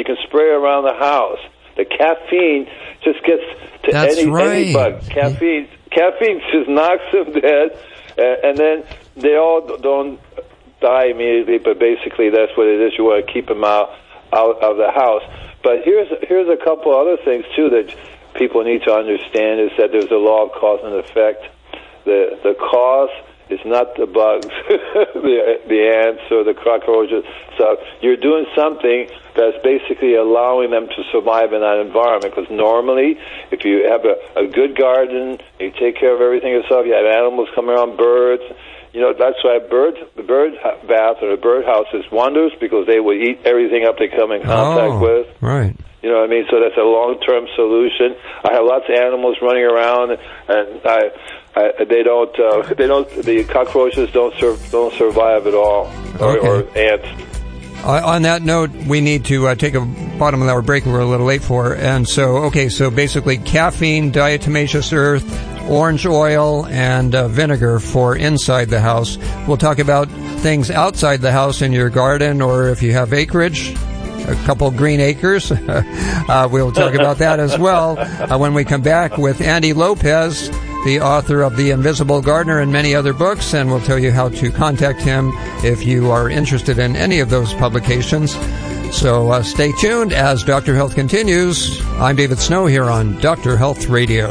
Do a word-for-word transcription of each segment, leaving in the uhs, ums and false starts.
can spray around the house. The caffeine just gets to That's any, right. any bug. Caffeine, caffeine just knocks them dead, uh, and then they all don't die immediately, but basically that's what it is. You want to keep them out, out of the house. But here's here's a couple other things, too, that people need to understand, is that there's a law of cause and effect. The the cause is not the bugs, the, the ants or the cockroaches. So you're doing something that's basically allowing them to survive in that environment. Because normally, if you have a, a good garden, you take care of everything yourself, you have animals come around, birds. You know, that's why bird, the bird bath or the bird house is wonders, because they will eat everything up they come in contact oh, with. Right. You know what I mean? So that's a long-term solution. I have lots of animals running around, and I, I they don't, uh, they don't, the cockroaches don't sur- don't survive at all, or, Okay. or ants. Uh, on that note, we need to uh, take a bottom of the hour break. We're a little late for, and so okay. So basically, caffeine, diatomaceous earth, orange oil, and uh, vinegar for inside the house. We'll talk about things outside the house in your garden, or if you have acreage. A couple green acres. uh, we'll talk about that as well uh, when we come back with Andy Lopez, the author of The Invisible Gardener and many other books, and we'll tell you how to contact him if you are interested in any of those publications. So uh, stay tuned as Doctor Health continues. I'm David Snow here on Doctor Health Radio.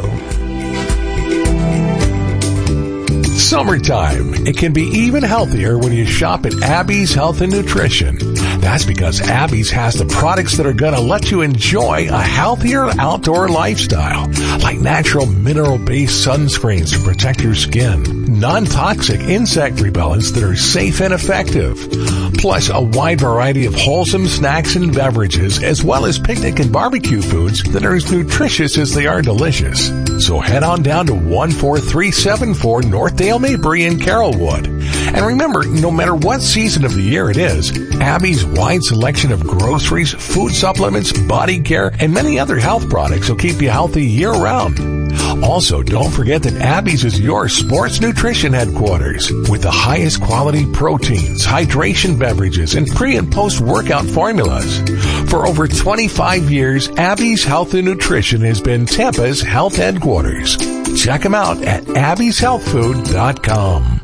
Summertime. It can be even healthier when you shop at Abby's Health and Nutrition. That's because Abby's has the products that are going to let you enjoy a healthier outdoor lifestyle, like natural mineral-based sunscreens to protect your skin, non-toxic insect repellents that are safe and effective, plus a wide variety of wholesome snacks and beverages, as well as picnic and barbecue foods that are as nutritious as they are delicious. So head on down to one four three seven four North Dale Mabry in Carrollwood. And remember, no matter what season of the year it is, Abby's wide selection of groceries, food supplements, body care, and many other health products will keep you healthy year-round. Also, don't forget that Abby's is your sports nutrition headquarters with the highest quality proteins, hydration beverages, and pre- and post-workout formulas. For over twenty-five years, Abby's Health and Nutrition has been Tampa's health headquarters. Check them out at abby's health food dot com.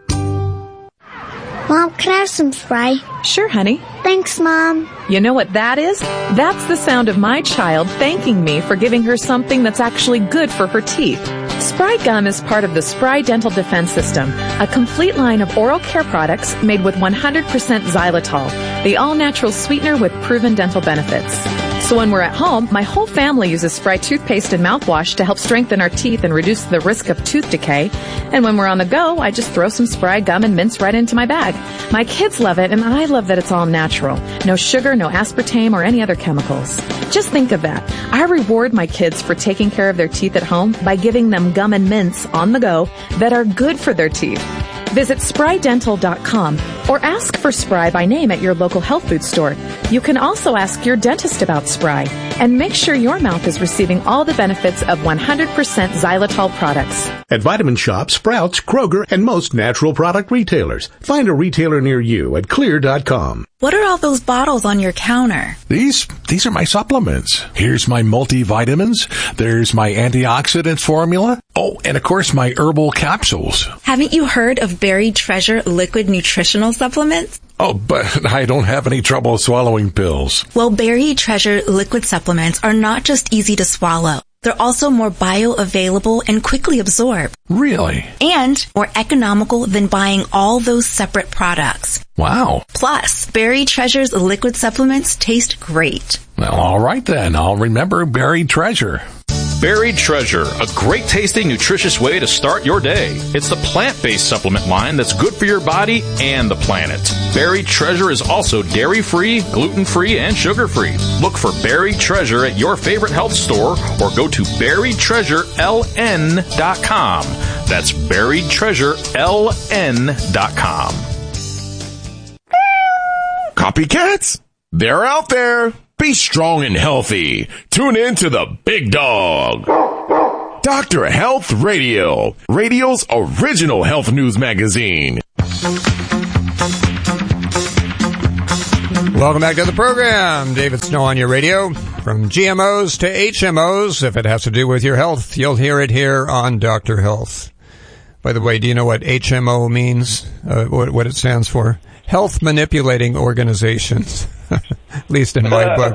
Mom, can I have some Spry? Sure, honey. Thanks, Mom. You know what that is? That's the sound of my child thanking me for giving her something that's actually good for her teeth. Spry Gum is part of the Spry Dental Defense System, a complete line of oral care products made with one hundred percent xylitol, the all-natural sweetener with proven dental benefits. So when we're at home, my whole family uses Spry toothpaste and mouthwash to help strengthen our teeth and reduce the risk of tooth decay. And when we're on the go, I just throw some Spry gum and mints right into my bag. My kids love it, and I love that it's all natural. No sugar, no aspartame, or any other chemicals. Just think of that. I reward my kids for taking care of their teeth at home by giving them gum and mints on the go that are good for their teeth. Visit spry dental dot com or ask for Spry by name at your local health food store. You can also ask your dentist about Spry and make sure your mouth is receiving all the benefits of one hundred percent xylitol products. At Vitamin Shop, Sprouts, Kroger, and most natural product retailers. Find a retailer near you at clear dot com. What are all those bottles on your counter? These, these are my supplements. Here's my multivitamins. There's my antioxidant formula. Oh, and of course my herbal capsules. Haven't you heard of Buried Treasure liquid nutritional supplements? Oh, but I don't have any trouble swallowing pills. Well, Buried Treasure liquid supplements are not just easy to swallow. They're also more bioavailable and quickly absorbed. Really? And more economical than buying all those separate products. Wow. Plus, Buried Treasure's liquid supplements taste great. Well, all right then. I'll remember Buried Treasure. Buried Treasure, a great tasting, nutritious way to start your day. It's the plant-based supplement line that's good for your body and the planet. Buried Treasure is also dairy-free, gluten-free, and sugar-free. Look for Buried Treasure at your favorite health store or go to buried treasure l n dot com. That's buried treasure l n dot com. Copycats? They're out there. Be strong and healthy. Tune in to the Big Dog. Doctor Health Radio, radio's original health news magazine. Welcome back to the program. David Snow on your radio. From G M Os to H M Os, if it has to do with your health, you'll hear it here on Doctor Health. By the way, do you know what H M O means? Uh, what, what it stands for? Health Manipulating Organizations. At least in my book.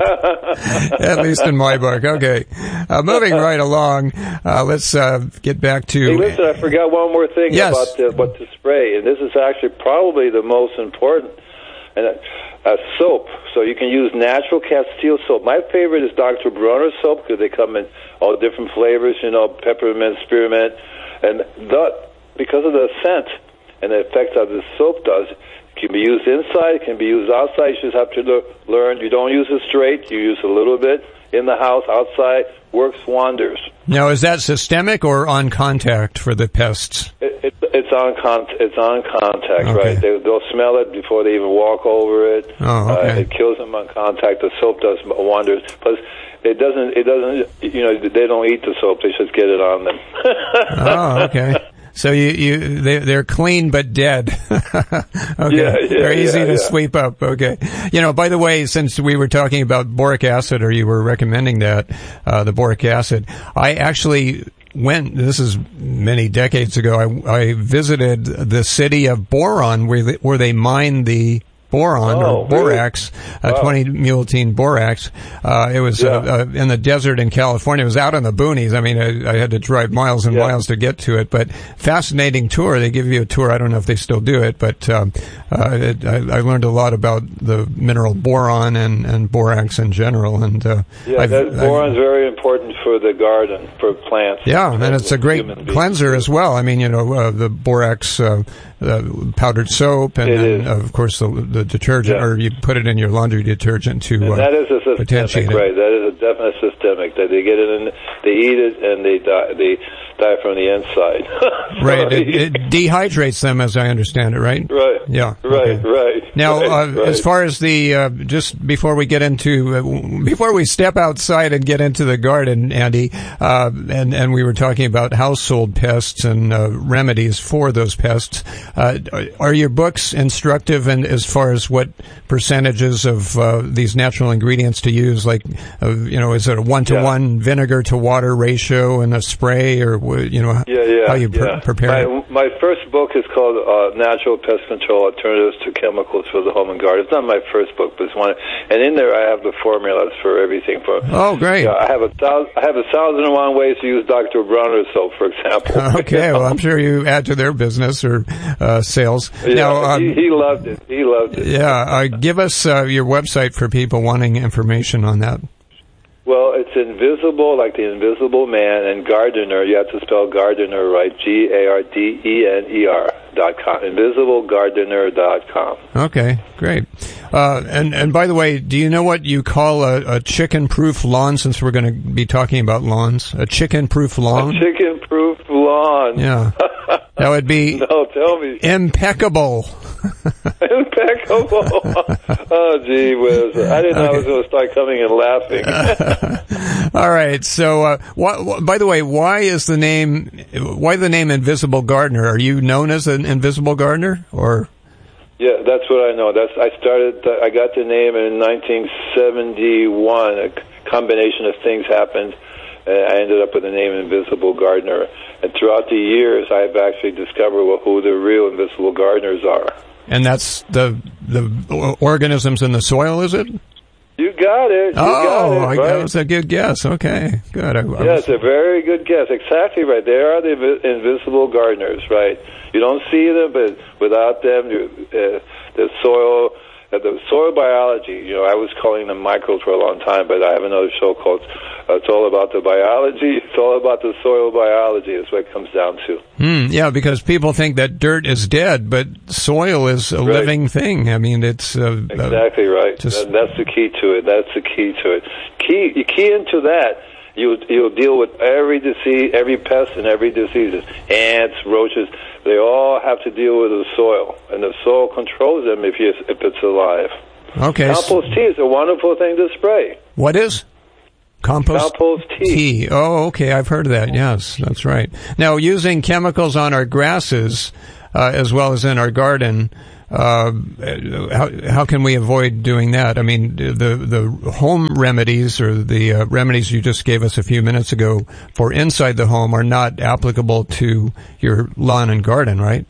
At least in my book. Okay. Uh, moving right along, uh, let's uh, get back to... Hey, listen, I forgot one more thing yes. about the, what to spray, and this is actually probably the most important. And uh, soap. So you can use natural Castile soap. My favorite is Doctor Bronner soap because they come in all different flavors, you know, peppermint, spearmint. And that, because of the scent and the effect that the soap does, it can be used inside, it can be used outside. You just have to le- learn. You don't use it straight. You use a little bit in the house, outside. Works wonders. Now, is that systemic or on contact for the pests? It, it, it's on con- It's on contact, okay. right? They, they'll smell it before they even walk over it. Oh, okay. Uh, it kills them on contact. The soap does wonders. Plus, it doesn't. It doesn't. You know, they don't eat the soap. They just get it on them. Oh, okay. So you, you, they, they're clean but dead. Okay. Yeah, yeah, they're easy yeah, to yeah. sweep up. Okay. You know, by the way, since we were talking about boric acid, or you were recommending that, uh, the boric acid, I actually went, this is many decades ago, I, I visited the city of Boron where they, where they mine the boron oh, or borax, really? uh, Wow. twenty multine borax. Uh, it was Yeah. uh, uh, in the desert in California. It was out in the boonies. I mean, I, I had to drive miles and Yeah. miles to get to it, but fascinating tour. They give you a tour. I don't know if they still do it, but um, uh, it, I, I learned a lot about the mineral boron and, and borax in general. And uh, Yeah, I've, that I've, boron's very important for the garden, for plants. yeah, and it's a great Human beings. cleanser as well. I mean, you know, uh, the borax uh, uh, powdered soap, and It then, is. of course, the, the detergent, Yeah. or you put it in your laundry detergent to And uh, that is a potentiate systemic, it. right? That is a definite systemic. That they get it in, they eat it, and they die. They die from the inside. Right, it, it dehydrates them, as I understand it, right? Right. Yeah. Right. okay. Right. Now, right, uh, right. as far as the uh, just before we get into uh, before we step outside and get into the garden, Andy, uh, and and we were talking about household pests and uh, remedies for those pests. Uh, are your books instructive, and as far as what percentages of uh, these natural ingredients to use? Like, uh, you know, is it a one to one vinegar to water ratio in a spray, or you know, Yeah, yeah, how you pre- yeah. prepare my, it? My first book is called uh, Natural Pest Control Alternatives to Chemicals for the Home and Garden. It's not my first book, but it's one. And in there, I have the formulas for everything. For Oh, great. Yeah, I have a thousand, I have a thousand and one ways to use Doctor Bronner soap, for example. Okay, well, I'm sure you add to their business or uh, sales. Yeah, now, um, he, he loved it. He loved it. yeah, uh, give us uh, your website for people wanting information on that. Well, it's invisible, like the Invisible Man, and Gardener. You have to spell Gardener right, G A R D E N E R dot com, invisible gardener dot com. Okay, great. Uh, and and by the way, do you know what you call a, a chicken-proof lawn? Since we're going to be talking about lawns, a chicken-proof lawn. A chicken-proof lawn. Yeah, that would be no, tell me. impeccable. Impeccable. Oh, gee whiz. I didn't know okay. I was going to start coming and laughing. All right. So, uh, wh- wh- by the way, why is the name, why the name Invisible Gardener? Are you known as an invisible gardener, or? Yeah, that's what I know. That's I started, I got the name in nineteen seventy-one. A combination of things happened, and I ended up with the name Invisible Gardener. And throughout the years, I've actually discovered who the real invisible gardeners are. And that's the the organisms in the soil, is it? You got it. You oh, got it, I, right? that was a good guess. Okay, good. I, I yeah, was... it's a very good guess. Exactly right. They are the invi- invisible gardeners, right? You don't see them, but without them, you, uh, the soil, uh, the soil biology. You know, I was calling them microbes for a long time, but I have another show called uh, "It's All About the Biology." It's all about the soil biology. Is what it comes down to. Mm, yeah, because people think that dirt is dead, but soil is a right. living thing. I mean, it's uh, exactly uh, right. Just... That, that's the key to it. That's the key to it. Key, you key into that. You you'll deal with every disease, every pest, and every disease. Ants, roaches. They all have to deal with the soil, and the soil controls them if you if it's alive. Okay. Compost tea is a wonderful thing to spray. What is? Compost, Compost tea. tea. Oh, okay. I've heard of that. Yes, that's right. Now, using chemicals on our grasses, uh, as well as in our garden, uh, how, how can we avoid doing that? I mean, the the home remedies or the uh, remedies you just gave us a few minutes ago for inside the home are not applicable to your lawn and garden, right?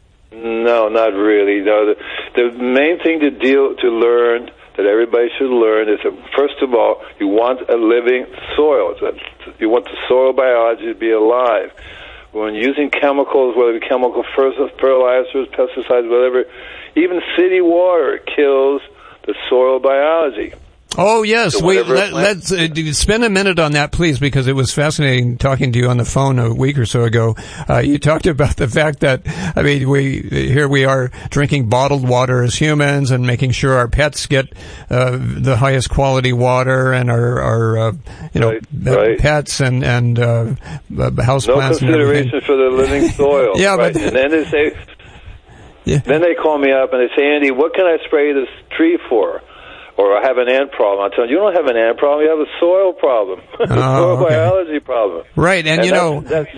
No, not really. No, the, the main thing to deal to learn that everybody should learn is that, first of all, you want a living soil. You want the soil biology to be alive. When using chemicals, whether it be chemical fertilizers, pesticides, whatever, even city water kills the soil biology. Oh, yes. So we, let, let's uh, spend a minute on that, please, because it was fascinating talking to you on the phone a week or so ago. Uh, you talked about the fact that, I mean, we here we are drinking bottled water as humans and making sure our pets get uh, the highest quality water and our, our uh, you know, right, right. pets and, and uh, house no plants and everything. No consideration for the living soil. yeah, right? but... And then they say... Yeah. Then they call me up and they say, Andy, what can I spray this tree for? Or I have an ant problem. I tell them, you don't have an ant problem. You have a soil problem, a oh, soil okay. biology problem. Right, and, and you know, that's,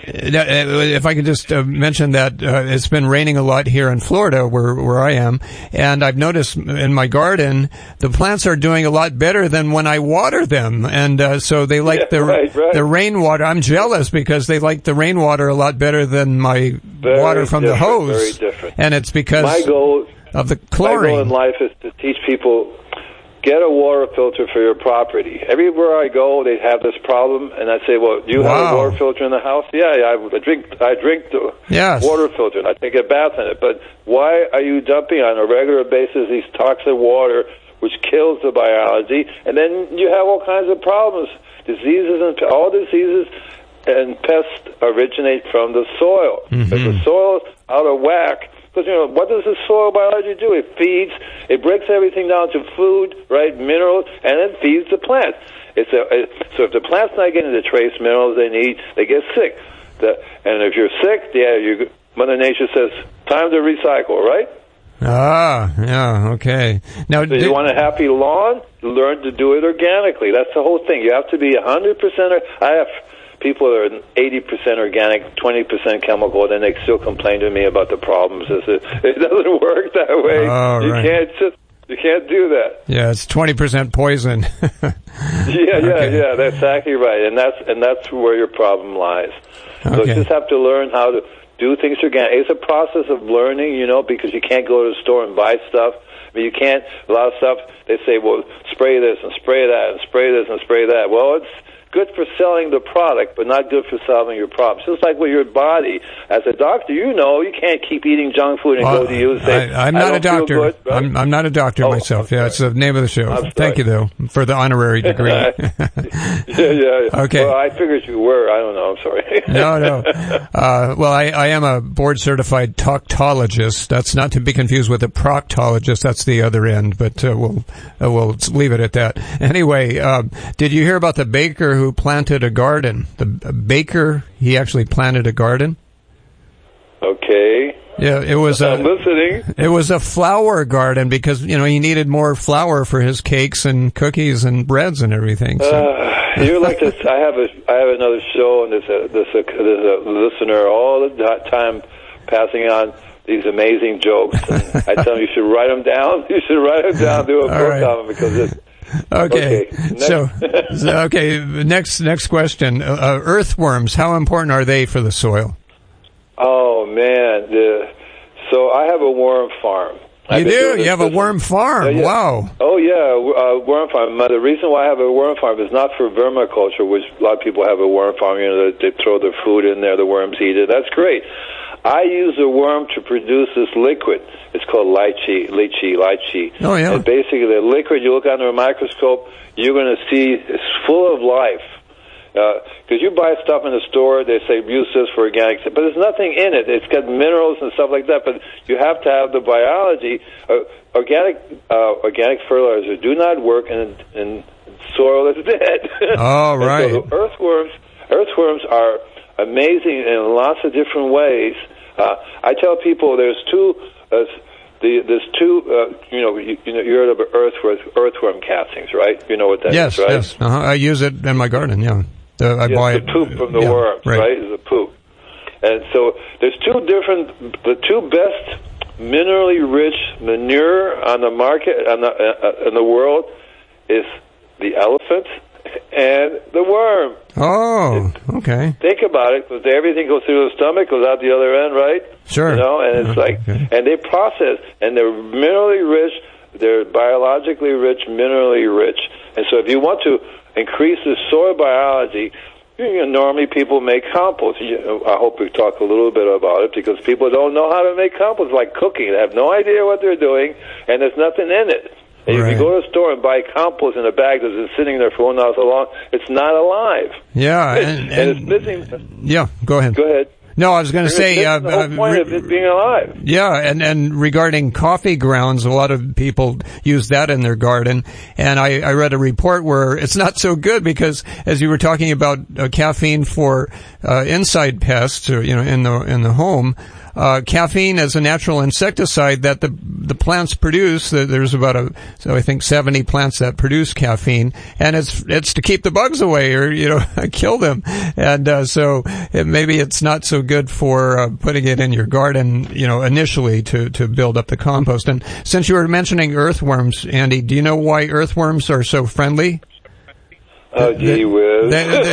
if I could just uh, mention that uh, it's been raining a lot here in Florida, where where I am, and I've noticed in my garden the plants are doing a lot better than when I water them, and uh, so they like yeah, the right, right. the rainwater. I'm jealous because they like the rainwater a lot better than my very water from the hose. Very different. And it's because my goal, of the chlorine. My goal in life is to teach people. Get a water filter for your property. Everywhere I go, they have this problem, and I say, "Well, do you wow. have a water filter in the house?" Yeah, yeah. I drink. I drink the yes. water filter, and I take a bath in it. But why are you dumping on a regular basis these toxic water, which kills the biology, and then you have all kinds of problems, diseases, and all diseases and pests originate from the soil. Mm-hmm. If the soil is out of whack. Because, you know, what does the soil biology do? It feeds, it breaks everything down to food, right, minerals, and it feeds the plants. It's a, it, so if the plant's not getting the trace minerals they need, they get sick. The, and if you're sick, yeah, you, Mother Nature says, time to recycle, right? Ah, yeah, okay. Now, so you want a happy lawn? Learn to do it organically. That's the whole thing. You have to be one hundred percent. I have people that are eighty percent organic, twenty percent chemical, then they still complain to me about the problems. It, it doesn't work that way. Oh, you right. can't just, you can't do that. Yeah, it's twenty percent poison. yeah, yeah, okay. yeah, that's exactly right. And that's, and that's where your problem lies. So okay. you just have to learn how to do things organic. It's a process of learning, you know, because you can't go to the store and buy stuff. I mean, you can't, a lot of stuff, they say, well, spray this and spray that and spray this and spray that. Well, it's good for selling the product, but not good for solving your problems. Just like with your body. As a doctor, you know you can't keep eating junk food and uh, go to you and say, I, I'm not I a doctor. Good, right? I'm, I'm not a doctor oh, myself. Yeah, it's the name of the show. Thank you, though, for the honorary degree. yeah, yeah, yeah. Okay. Well, I figured you were. I don't know. I'm sorry. no, no. Uh, well, I, I am a board-certified proctologist. That's not to be confused with a proctologist. That's the other end, but uh, we'll uh, we'll leave it at that. Anyway, uh, did you hear about the baker who planted a garden? The baker, he actually planted a garden. Okay. Yeah, it was a. I'm listening. It was a flour garden because you know he needed more flour for his cakes and cookies and breads and everything. So. Uh, you're like this. I have a. I have another show, and there's a there's a, there's a listener all the time passing on these amazing jokes. And I tell him you should write them down. You should write them down. Do a book right. on them because it's. Okay. okay. So, so, okay. Next, next question. Uh, earthworms. How important are they for the soil? Oh man. The, so I have a worm farm. You do? You have a worm farm? Uh, yeah. Wow. Oh yeah, uh, worm farm. The reason why I have a worm farm is not for vermiculture, which a lot of people have a worm farm. You know, they, they throw their food in there, the worms eat it. That's great. I use the worm to produce this liquid. It's called lychee, lychee, lychee. Oh, yeah. And basically, the liquid, you look under a microscope, you're going to see it's full of life. Because uh, you buy stuff in the store, they say use this for organic, but there's nothing in it. It's got minerals and stuff like that, but you have to have the biology. Uh, organic uh, organic fertilizer do not work in, in soil that's dead. Oh, right. So earthworms, earthworms are amazing in lots of different ways. Uh, I tell people there's two, uh, the, there's two, uh, you know, you, you know, you heard of earthworm, earthworm castings, right? You know what that yes, is, right? Yes, uh-huh. I use it in my garden, yeah. The, I yes, buy the poop from the yeah, worms, right? right? Is the poop. And so there's two different, the two best minerally rich manure on the market, on the, uh, in the world, is the elephant and the worm. Oh, okay. Think about it, because everything goes through the stomach, goes out the other end, right? Sure. You know, and it's like, okay. and they process, and they're minerally rich, they're biologically rich, minerally rich. And so if you want to increase the soil biology, you know, normally people make compost. You know, I hope we talk a little bit about it, because people don't know how to make compost, like cooking. They have no idea what they're doing, and there's nothing in it. And right. If you go to the store and buy compost in a bag that's been sitting there for one hour so long, it's not alive. Yeah. And, and it's missing. Yeah, go ahead. Go ahead. No, I was going to say... Uh, the whole uh, point re- of it being alive. Yeah, and, and regarding coffee grounds, a lot of people use that in their garden. And I, I read a report where it's not so good because, as you were talking about uh, caffeine for uh, inside pests, or, you know, in the in the home, uh, caffeine is a natural insecticide that the the plants produce. There's about a, so I think seventy plants that produce caffeine, and it's it's to keep the bugs away or, you know, kill them. And uh, so it, maybe it's not so good for uh, putting it in your garden, you know, initially to, to build up the compost. And since you were mentioning earthworms, Andy, do you know why earthworms are so friendly? Oh, gee whiz. They, they, they, they,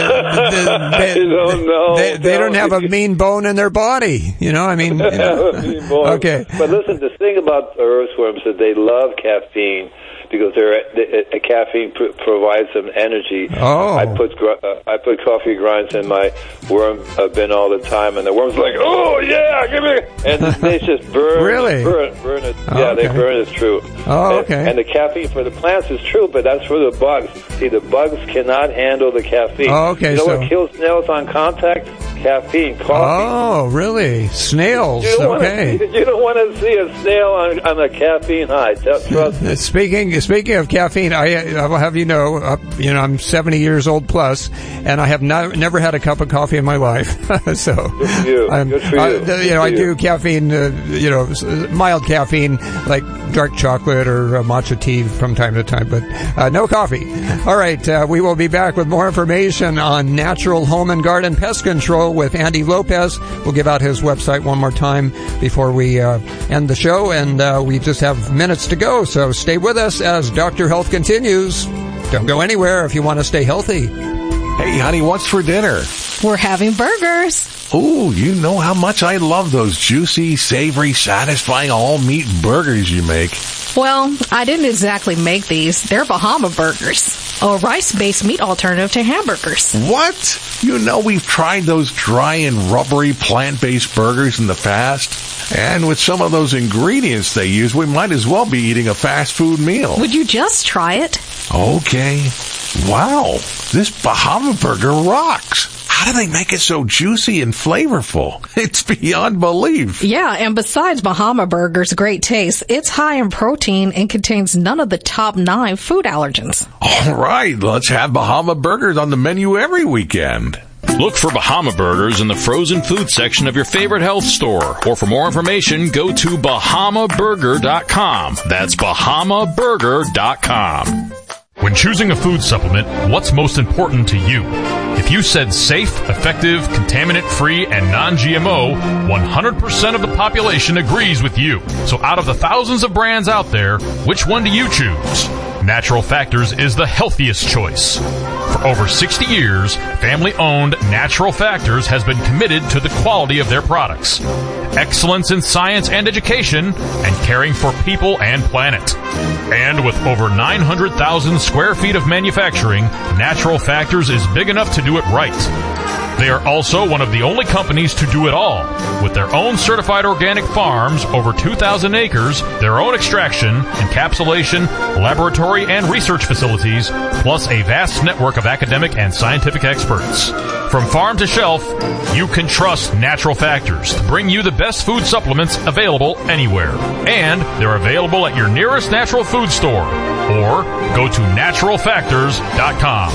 I don't know. They, they don't have a mean bone in their body, you know, I mean. You know. Have a mean bone. Okay. But listen, the thing about earthworms is that they love caffeine, because they're, they, uh, caffeine pr- provides them energy. Oh. I put gr- uh, I put coffee grinds in my worm uh, bin all the time, and the worm's like, oh, yeah, give me, and they just burn. Really? Burn, burn it. Oh, yeah, okay. they burn it true. Oh, and, okay. And the caffeine for the plants is true, but that's for the bugs. See, the bugs cannot handle the caffeine. Oh, okay, You know so- what kills snails on contact? Caffeine, coffee. Oh, really? Snails. You don't Okay. Wanna, you don't want to see a snail on, on a caffeine high. Trust me. Speaking speaking of caffeine, I, I will have you know, uh, you know, I'm seventy years old plus, and I have not, never had a cup of coffee in my life. So, good for you. I'm, Good for you. I, you Good know, I for do you. caffeine, uh, you know, mild caffeine like dark chocolate or uh, matcha tea from time to time, but uh, no coffee. All right, uh, we will be back with more information on natural home and garden pest control with Andy Lopez. We'll give out his website one more time before we uh, end the show, and uh, we just have minutes to go, so stay with us as Doctor Health continues. Don't go anywhere if you want to stay healthy. Hey, honey, what's for dinner? We're having burgers. Ooh, you know how much I love those juicy, savory, satisfying all-meat burgers you make. Well, I didn't exactly make these. They're Bahama burgers, a rice-based meat alternative to hamburgers. What? You know we've tried those dry and rubbery plant-based burgers in the past. And with some of those ingredients they use, we might as well be eating a fast food meal. Would you just try it? Okay. Wow, this Bahama burger rocks. How do they make it so juicy and flavorful? It's beyond belief. Yeah, and besides Bahama Burger's great taste, it's high in protein and contains none of the top nine food allergens. All right, let's have Bahama Burgers on the menu every weekend. Look for Bahama Burgers in the frozen food section of your favorite health store. Or for more information, go to bahama burger dot com. That's bahama burger dot com. When choosing a food supplement, what's most important to you? If you said safe, effective, contaminant-free, and non-G M O, one hundred percent of the population agrees with you. So out of the thousands of brands out there, which one do you choose? Natural Factors is the healthiest choice. For over sixty years, family-owned Natural Factors has been committed to the quality of their products, excellence in science and education, and caring for people and planet. And with over nine hundred thousand square feet of manufacturing, Natural Factors is big enough to do it right. They are also one of the only companies to do it all, with their own certified organic farms, over two thousand acres, their own extraction, encapsulation, laboratory, and research facilities, plus a vast network of academic and scientific experts. From farm to shelf, you can trust Natural Factors to bring you the best food supplements available anywhere. And they're available at your nearest natural food store, or go to natural factors dot com.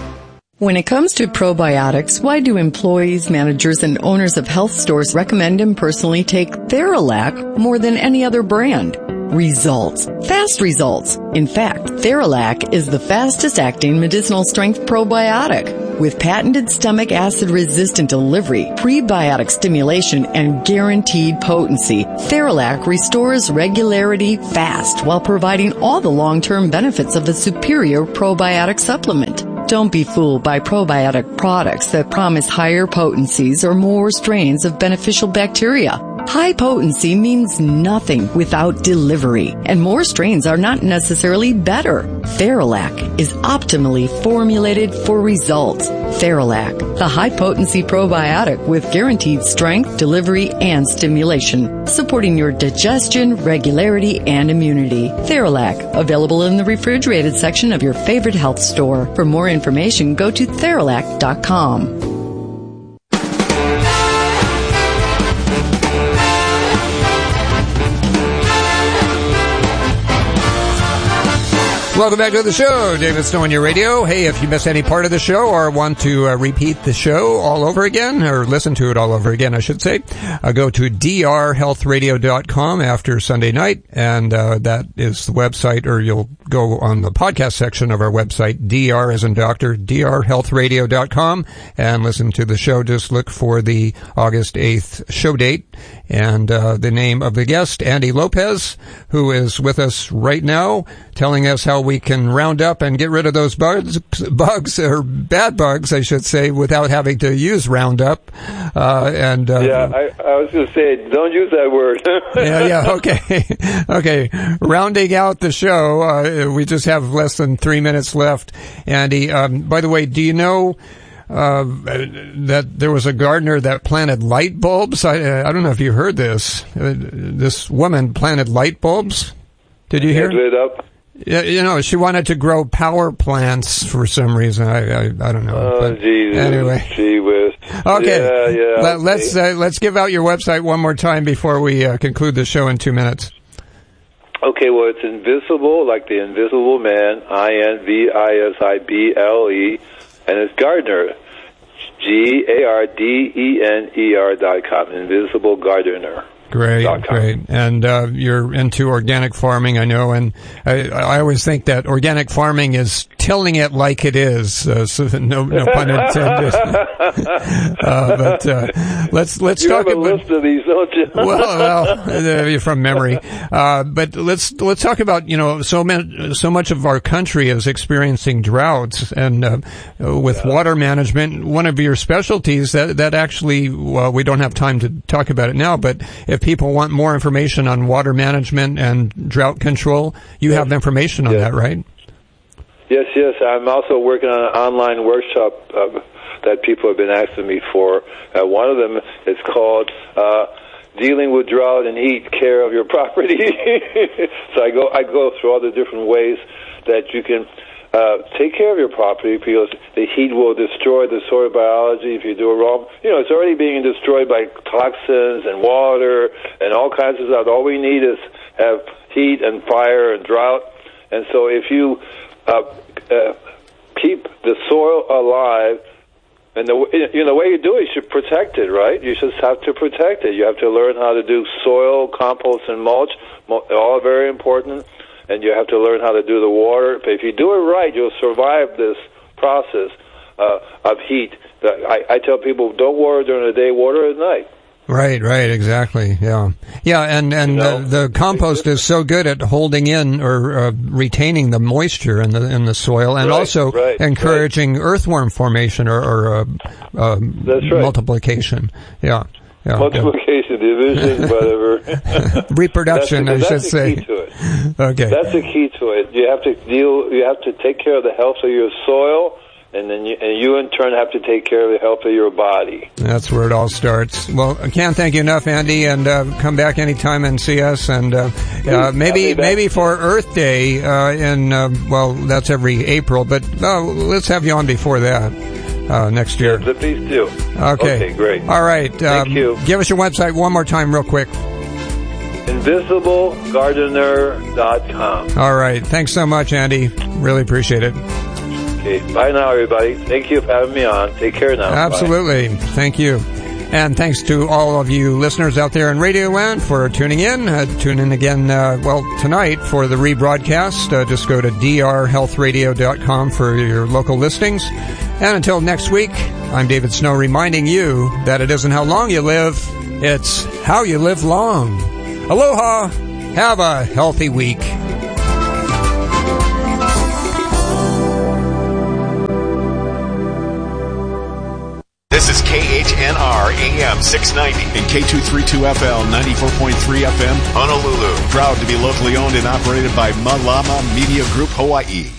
When it comes to probiotics, why do employees, managers, and owners of health stores recommend and personally take Theralac more than any other brand? Results. Fast results. In fact, Theralac is the fastest acting medicinal strength probiotic. With patented stomach acid resistant delivery, prebiotic stimulation, and guaranteed potency, Theralac restores regularity fast while providing all the long-term benefits of a superior probiotic supplement. Don't be fooled by probiotic products that promise higher potencies or more strains of beneficial bacteria. High potency means nothing without delivery, and more strains are not necessarily better. Theralac is optimally formulated for results. Theralac, the high-potency probiotic with guaranteed strength, delivery, and stimulation, supporting your digestion, regularity, and immunity. Theralac, available in the refrigerated section of your favorite health store. For more information, go to Theralac dot com. Welcome back to the show. David Snow on your radio. Hey, if you missed any part of the show or want to uh, repeat the show all over again, or listen to it all over again, I should say, uh, go to d r health radio dot com after Sunday night, and uh, that is the website, or you'll go on the podcast section of our website, Dr as in doctor, d r health radio dot com, and listen to the show. Just look for the August eighth show date and uh, the name of the guest, Andy Lopez, who is with us right now, telling us how we can round up and get rid of those bugs, bugs or bad bugs, I should say, without having to use Roundup. Uh, and uh, yeah, I, I was going to say, don't use that word. yeah, yeah, okay, okay. Rounding out the show, uh, we just have less than three minutes left. Andy, um, by the way, do you know uh, that there was a gardener that planted light bulbs? I, I don't know if you heard this. Uh, this woman planted light bulbs. Did you hear? Lit up. Yeah, you know, she wanted to grow power plants for some reason. I I, I don't know. Oh, but Jesus. Anyway. Gee whiz. Okay. Yeah, yeah. Let, let's uh, let's give out your website one more time before we uh, conclude the show in two minutes. Okay, well, it's Invisible, like the Invisible Man, I N V I S I B L E, and it's Gardener, G A R D E N E R dot com, Invisible Gardener. Great, great. And uh, you're into organic farming, I know, and I, I always think that organic farming is tilling it like it is, uh, so no, no pun intended. uh, but uh, let's let's you talk have a about list of these, don't you? well, well, uh, from memory. Uh, but let's let's talk about, you know, so many, so much of our country is experiencing droughts, and uh, with yeah. water management, one of your specialties that that actually, well, we don't have time to talk about it now, but if people want more information on water management and drought control, you yes. have information on yes. that, right? Yes, yes. I'm also working on an online workshop uh, that people have been asking me for. Uh, one of them is called uh, "Dealing with Drought and Heat: Care of Your Property." So I go, I go through all the different ways that you can uh, take care of your property, because the heat will destroy the soil biology if you do it wrong. You know, it's already being destroyed by toxins and water and all kinds of stuff. All we need is have heat and fire and drought. And so if you uh, uh, keep the soil alive, and the you know the way you do it, you should protect it, right? You just have to protect it. You have to learn how to do soil, compost, and mulch. All very important. And you have to learn how to do the water. But if you do it right, you'll survive this process uh, of heat. I, I tell people, don't water during the day, water at night. Right, right, exactly, yeah. Yeah, and, and you know, the, the compost is so good at holding in or uh, retaining the moisture in the in the soil, and right, also right, encouraging right. earthworm formation or, or uh, uh, That's right. multiplication. Yeah. Yeah, multiplication, division, whatever. Reproduction, that's the, I that's should the say. Key to it. Okay. That's the key to it. You have to deal. You have to take care of the health of your soil, and then you, and you in turn have to take care of the health of your body. That's where it all starts. Well, I can't thank you enough, Andy, and uh, come back anytime and see us. And uh, uh, maybe maybe for Earth Day uh, in uh, well, that's every April, but uh, let's have you on before that. Uh, next year. Yeah, please do. Okay. Okay, great. All right. Thank um, you. Give us your website one more time real quick. Invisible Gardener dot com. All right. Thanks so much, Andy. Really appreciate it. Okay. Bye now, everybody. Thank you for having me on. Take care now. Absolutely. Bye. Thank you. And thanks to all of you listeners out there in Radio Land for tuning in. Uh, tune in again, uh, well, tonight for the rebroadcast. Uh, just go to d r health radio dot com for your local listings. And until next week, I'm David Snow reminding you that it isn't how long you live, it's how you live long. Aloha! Have a healthy week. This is K H N R A M six ninety and K two thirty-two F L ninety-four point three F M Honolulu. Proud to be locally owned and operated by Malama Media Group Hawaii.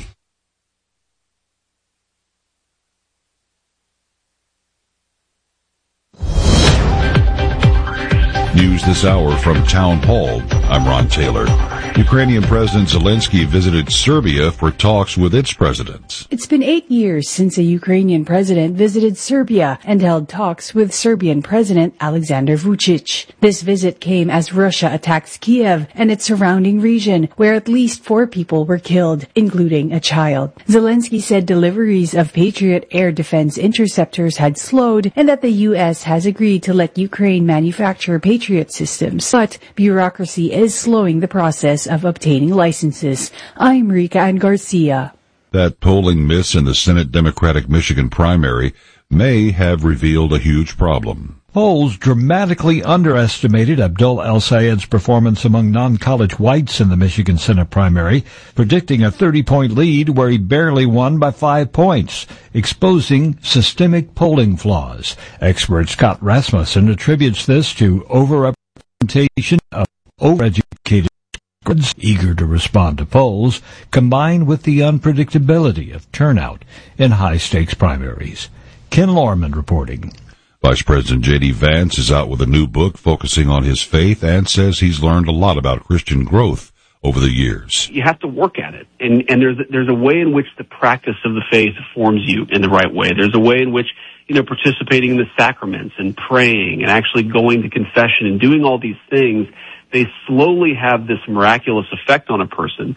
News this hour from Town Hall. I'm Ron Taylor. Ukrainian President Zelensky visited Serbia for talks with its president. It's been eight years since a Ukrainian president visited Serbia and held talks with Serbian President Alexander Vučić. This visit came as Russia attacks Kiev and its surrounding region, where at least four people were killed, including a child. Zelensky said deliveries of Patriot air defense interceptors had slowed and that the U S has agreed to let Ukraine manufacture Patriot systems, but bureaucracy is slowing the process of obtaining licenses. I'm Rika Ann Garcia. That polling miss in the Senate Democratic Michigan primary may have revealed a huge problem. Polls dramatically underestimated Abdul El-Sayed's performance among non-college whites in the Michigan Senate primary, predicting a thirty-point lead where he barely won by five points, exposing systemic polling flaws. Expert Scott Rasmussen attributes this to overrepresentation of overeducated eager to respond to polls, combined with the unpredictability of turnout in high-stakes primaries. Ken Lorman reporting. Vice President J D. Vance is out with a new book focusing on his faith and says he's learned a lot about Christian growth over the years. You have to work at it, and, and there's, there's a way in which the practice of the faith forms you in the right way. There's a way in which, you know, participating in the sacraments and praying and actually going to confession and doing all these things, they slowly have this miraculous effect on a person.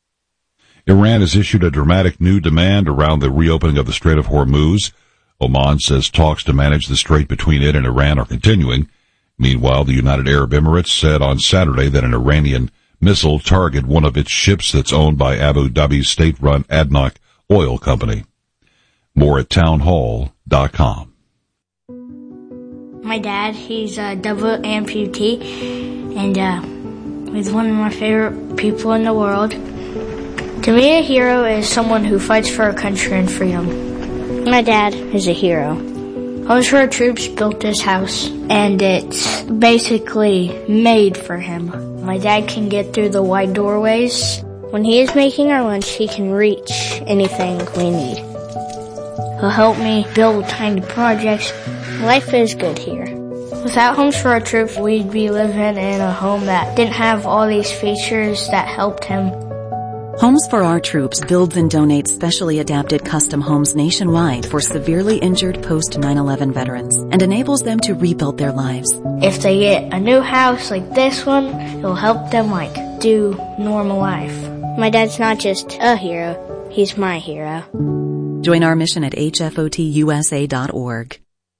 Iran has issued a dramatic new demand around the reopening of the Strait of Hormuz. Oman says talks to manage the strait between it and Iran are continuing. Meanwhile, the United Arab Emirates said on Saturday that an Iranian missile targeted one of its ships that's owned by Abu Dhabi's state-run ADNOC oil company. More at townhall dot com. My dad, he's a double amputee, and uh, he's one of my favorite people in the world. To me, a hero is someone who fights for our country and freedom. My dad is a hero. Homes for Our Troops built this house, and it's basically made for him. My dad can get through the wide doorways. When he is making our lunch, he can reach anything we need. He'll help me build tiny projects. Life is good here. Without Homes for Our Troops, we'd be living in a home that didn't have all these features that helped him. Homes for Our Troops builds and donates specially adapted custom homes nationwide for severely injured post nine eleven veterans and enables them to rebuild their lives. If they get a new house like this one, it'll help them like do normal life. My dad's not just a hero, he's my hero. Join our mission at H F O T U S A dot org.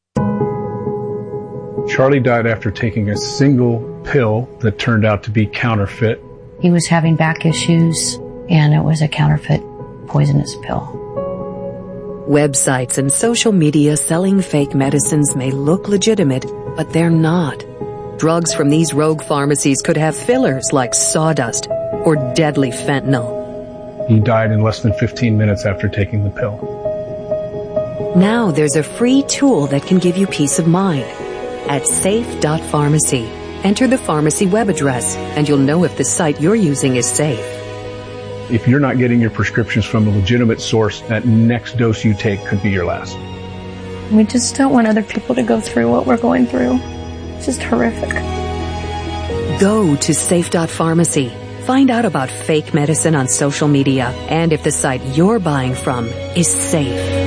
Charlie died after taking a single pill that turned out to be counterfeit. He was having back issues, and it was a counterfeit poisonous pill. Websites and social media selling fake medicines may look legitimate, but they're not. Drugs from these rogue pharmacies could have fillers like sawdust or deadly fentanyl. He died in less than fifteen minutes after taking the pill. Now there's a free tool that can give you peace of mind. At safe dot pharmacy, enter the pharmacy web address, and you'll know if the site you're using is safe. If you're not getting your prescriptions from a legitimate source, that next dose you take could be your last. We just don't want other people to go through what we're going through. It's just horrific. Go to safe dot pharmacy. Find out about fake medicine on social media and if the site you're buying from is safe.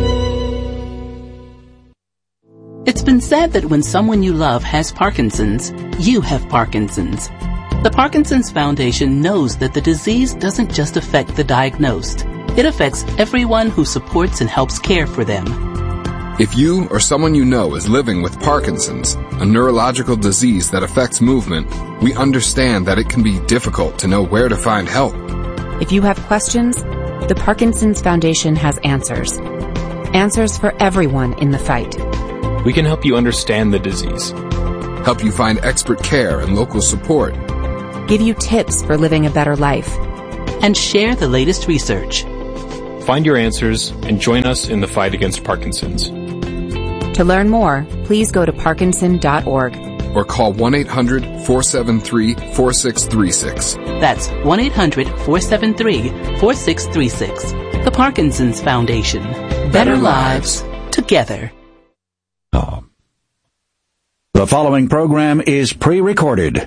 It's been said that when someone you love has Parkinson's, you have Parkinson's. The Parkinson's Foundation knows that the disease doesn't just affect the diagnosed. It affects everyone who supports and helps care for them. If you or someone you know is living with Parkinson's, a neurological disease that affects movement, we understand that it can be difficult to know where to find help. If you have questions, the Parkinson's Foundation has answers. Answers for everyone in the fight. We can help you understand the disease. Help you find expert care and local support. Give you tips for living a better life. And share the latest research. Find your answers and join us in the fight against Parkinson's. To learn more, please go to parkinson dot org. Or call one eight hundred four seven three four six three six. That's one eight hundred four seven three four six three six. The Parkinson's Foundation. Better, Better lives, lives together. Oh. The following program is pre-recorded.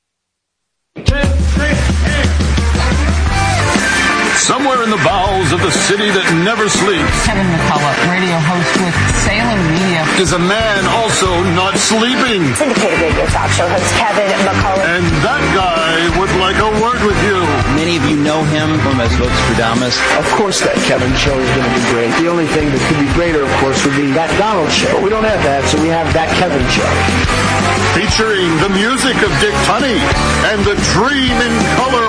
Somewhere in the bowels of the city that never sleeps, Kevin McCullough, radio host with Salem Media, is a man also not sleeping. Syndicated radio talk show host Kevin McCullough. And that guy would like a word with you. Many of you know him from his books Stradamus. Of course that Kevin show is going to be great. The only thing that could be greater, of course, would be that Donald show. But we don't have that, so we have that Kevin show. Featuring the music of Dick Tunney and the Dream in Color